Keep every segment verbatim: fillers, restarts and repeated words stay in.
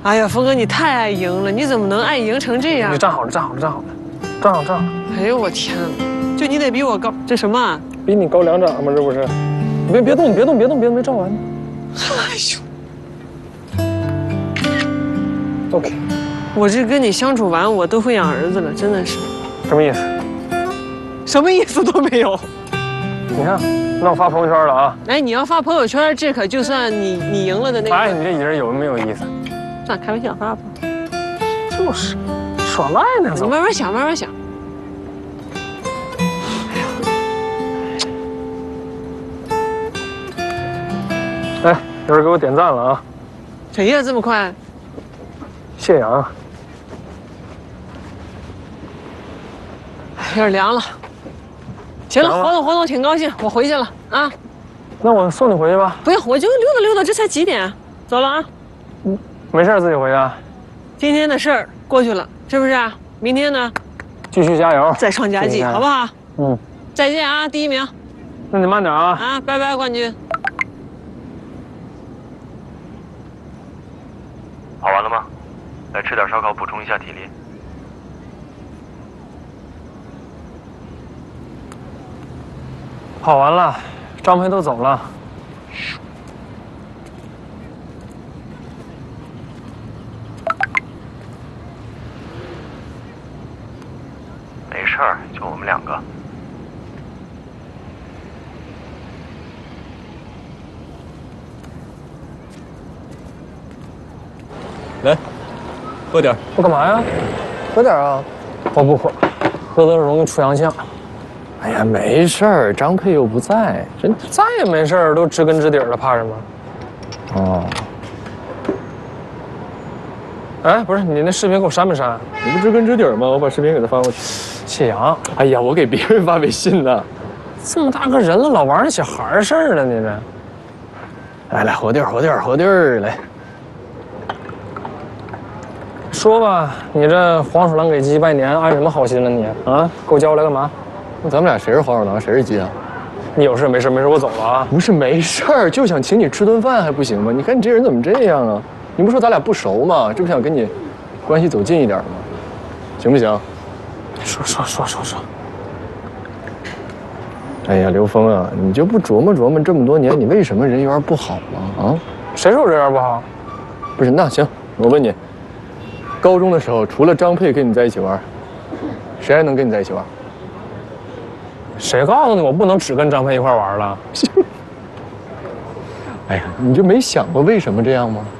哎呀，峰哥，你太爱赢了，你怎么能爱赢成这样？ 你站好了，站好了，站好了，站好，站好。 哎呦我天哪，就你得比我高，这什么啊？ 比你高两掌吗？这不是？你别别动，别动，别动，别动，没照完呢。 哎呦 ，OK。 我这跟你相处完，我都会养儿子了，真的是。 什么意思？ 什么意思都没有。 你看，那我发朋友圈了啊！ 哎，你要发朋友圈，这可就算你你赢了的那个。 哎，你这人有没有意思？ 算开玩笑，发吧。 就是，耍赖呢。 你慢慢想，慢慢想。 哎，有人给我点赞了啊！ 谁呀？这么快？ 谢阳。 有点凉了。行了，活动活动挺高兴，我回去了啊。 那我送你回去吧。 不用，我就溜达溜达，这才几点？走了啊。 嗯，没事，自己回去啊。 今天的事儿过去了，是不是啊？明天呢？ 继续加油， 再上佳绩，好不好？ 嗯。 再见啊，第一名。 那你慢点啊。 啊，拜拜，冠军。 跑完了吗？来吃点烧烤补充一下体力。 跑完了，张培都走了。 没事儿，就我们两个。 来，喝点。 我干嘛呀？ 喝点啊！ 我不喝，喝多了容易出洋相。 哎呀，没事儿，张佩又不在， 人在也没事儿，都知根知底儿了，怕什么？ 哦。 哎，不是，你那视频给我删没删？ 你不知根知底儿吗？我把视频给他发过去。 谢阳， 哎呀，我给别人发微信呢。 这么大个人了，老玩那小孩事儿呢，你这。 来来，活地儿，活地儿，活地儿，来。 说吧，你这黄鼠狼给鸡拜年，安什么好心了你啊？给我叫过来干嘛？ 那咱们俩谁是黄鼠狼，谁是鸡啊？ 你有事没事没事，我走了啊。 不是没事儿，就想请你吃顿饭还不行吗？你看你这人怎么这样啊？你不说咱俩不熟吗？这不想跟你关系走近一点吗？行不行？ 说说说说说。 哎呀，刘峰啊，你就不琢磨琢磨这么多年，你为什么人缘不好吗？啊？ 谁说我人缘不好？ 不是，那行，我问你，高中的时候除了张佩跟你在一起玩，谁还能跟你在一起玩？ 谁告诉你我不能只跟张佩一块玩了？ 哎呀，你就没想过为什么这样吗？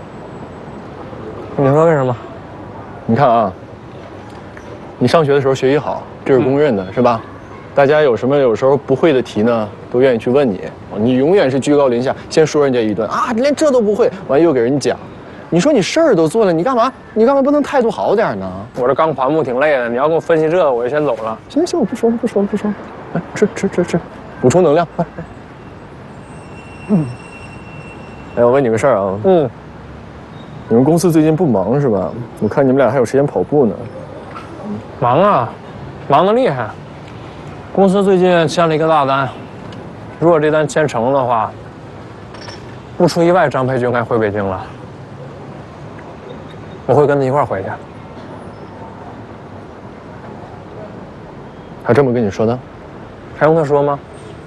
你说为什么？ 你看啊，你上学的时候学习好，这是公认的，嗯、是吧？大家有什么有时候不会的题呢，都愿意去问你，你永远是居高临下，先说人家一顿啊，连这都不会，完又给人讲。你说你事儿都做了，你干嘛？你干嘛不能态度好点呢？ 我这刚盘木挺累的，你要跟我分析这，我就先走了。 行行，我不说了，不说了，不说了。来，吃吃吃吃，补充能量，快。嗯。哎，我问你个事儿啊。 嗯。 你们公司最近不忙是吧？我看你们俩还有时间跑步呢。 忙啊，忙得厉害。公司最近签了一个大单，如果这单签成的话，不出意外，张培就应该回北京了。我会跟他一块儿回去。 他这么跟你说的？ 还用他说吗？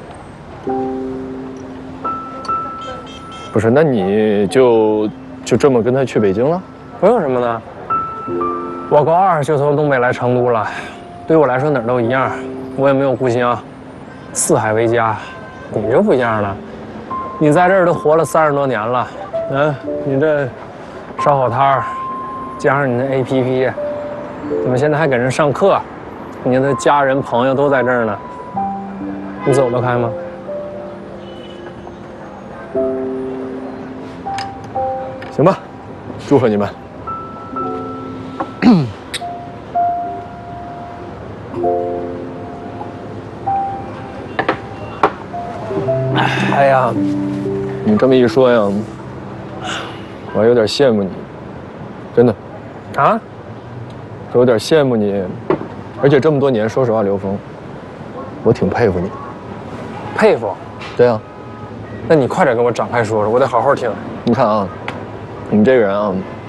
不是，那你就就这么跟他去北京了？ 不用什么的。我高二就从东北来成都了，对我来说哪儿都一样，我也没有故乡，四海为家。你就不一样了，你在这儿都活了三十多年了，嗯，你这烧烤摊儿。加上你的 A P P， 怎么现在还给人上课？你的家人朋友都在这儿呢，你走得开吗？ 行吧，祝贺你们。哎呀，你这么一说呀，我还有点羡慕你，真的。 啊， 我有点羡慕你，而且这么多年，说实话，刘峰，我挺佩服你。 佩服？ 对啊。 那你快点给我展开说说，我得好好听。 你看啊，你这个人啊，